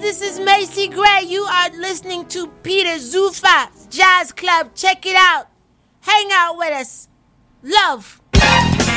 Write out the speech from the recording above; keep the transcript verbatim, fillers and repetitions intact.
this is Macy Gray. You are listening to Peter Zuffa Jazz Club. Check it out. Hang out with us. Love.